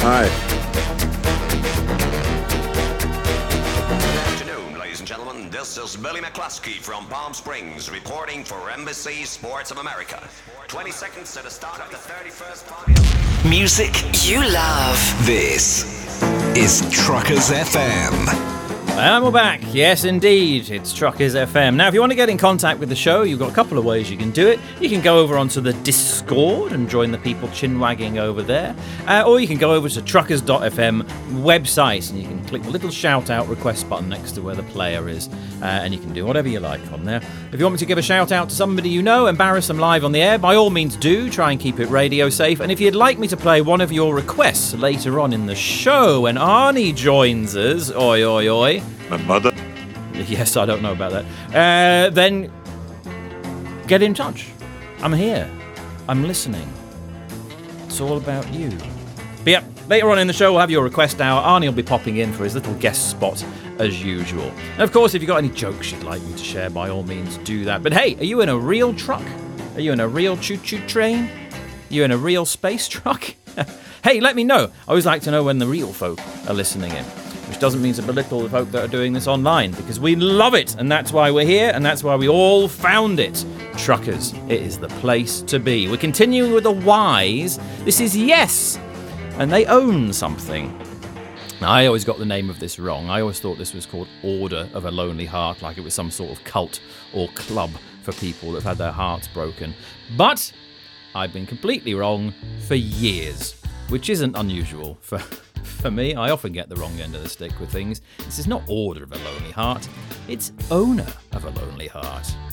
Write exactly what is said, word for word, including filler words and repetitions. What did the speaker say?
Hi. Good afternoon, ladies and gentlemen. This is Billy McCluskey from Palm Springs, reporting for Embassy Sports of America. twenty seconds to the start of the thirty-first party. Music you love. This is Truckers F M. And we're back. Yes, indeed. It's Truckers F M. Now, if you want to get in contact with the show, you've got a couple of ways you can do it. You can go over onto the Discord and join the people chin-wagging over there. Uh, or you can go over to truckers dot f m website and you can click the little shout-out request button next to where the player is. Uh, and you can do whatever you like on there. If you want me to give a shout-out to somebody you know, embarrass them live on the air, by all means do. Try and keep it radio safe. And if you'd like me to play one of your requests later on in the show when Arnie joins us, oi, oi, oi. My mother? Yes, I don't know about that. Uh, then get in touch. I'm here. I'm listening. It's all about you. But yeah, later on in the show, we'll have your request hour. Arnie will be popping in for his little guest spot as usual. And of course, if you've got any jokes you'd like me to share, by all means, do that. But hey, are you in a real truck? Are you in a real choo-choo train? Are you in a real space truck? Hey, let me know. I always like to know when the real folk are listening in. Which doesn't mean to belittle the folk that are doing this online, because we love it, and that's why we're here, and that's why we all found it. Truckers, it is the place to be. We're continuing with the whys. This is Yes, and they own something. Now, I always got the name of this wrong. I always thought this was called Order of a Lonely Heart, like it was some sort of cult or club for people that have had their hearts broken. But I've been completely wrong for years, which isn't unusual for... For me, I often get the wrong end of the stick with things. This is not Order of a Lonely Heart, it's Owner of a Lonely Heart.